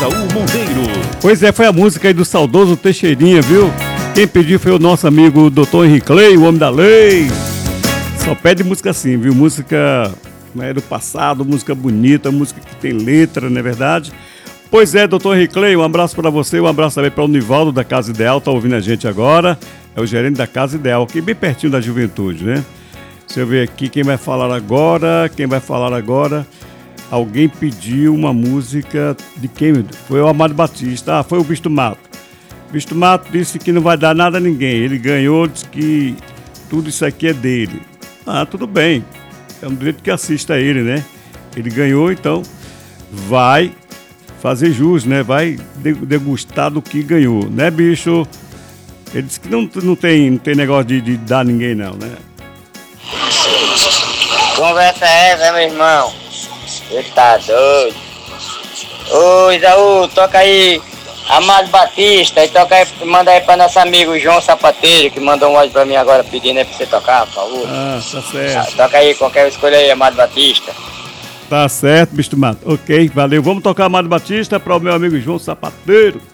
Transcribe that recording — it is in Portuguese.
Esaú Monteiro. Pois é, foi a música aí do saudoso Teixeirinha, viu? Quem pediu foi o nosso amigo Dr. Henrique Clay, o homem da lei. Só pede música assim, viu? Música do passado, música bonita, música que tem letra, não é verdade? Pois é, Dr. Henrique Clay, um abraço para você, um abraço também para o Nivaldo da Casa Ideal, tá ouvindo a gente agora. É o gerente da Casa Ideal, aqui bem pertinho da Juventude, né? Deixa eu ver aqui quem vai falar agora. Alguém pediu uma música de quem? Foi o Amado Batista. Ah, foi o Bicho do Mato. O Bicho do Mato disse que não vai dar nada a ninguém. Ele ganhou, disse que tudo isso aqui é dele. Ah, tudo bem. É um direito que assista a ele, né? Ele ganhou, então vai fazer jus, né? Vai degustar do que ganhou, né, bicho? Ele disse que não tem negócio de dar a ninguém, não, né? Conversa essa, meu irmão? Ele tá doido. Ô, Isaú, toca aí Amado Batista e toca aí, manda aí pra nosso amigo João Sapateiro, que mandou um áudio pra mim agora pedindo aí pra você tocar, por favor. Ah, tá certo. Toca aí, qualquer escolha aí, Amado Batista. Tá certo, Bicho do Mato. Ok, valeu. Vamos tocar Amado Batista para o meu amigo João Sapateiro.